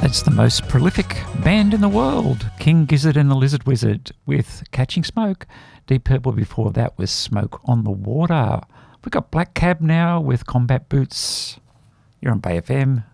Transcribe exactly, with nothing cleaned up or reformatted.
It's the most prolific band in the world, King Gizzard and the Lizard Wizard with Catching Smoke. Deep Purple before that was Smoke on the Water. We've got Black Cab now with Combat Boots. You're on Bay F M.